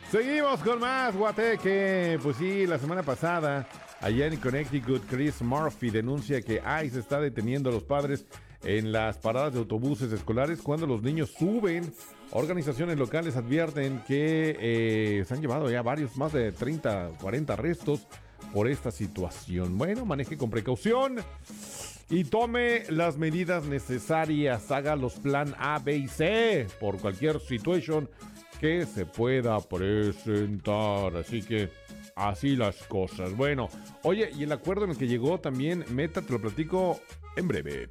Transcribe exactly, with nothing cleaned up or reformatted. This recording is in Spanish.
Seguimos con más Guateque. Pues sí, la semana pasada, allá en Connecticut, Chris Murphy denuncia que ICE está deteniendo a los padres en las paradas de autobuses escolares cuando los niños suben. Organizaciones locales advierten que eh, se han llevado ya varios, más de treinta, cuarenta arrestos por esta situación. Bueno, maneje con precaución y tome las medidas necesarias. Haga los plan A, B y C por cualquier situación que se pueda presentar. Así que así las cosas. Bueno, oye, y el acuerdo en el que llegó también Meta, te lo platico en breve.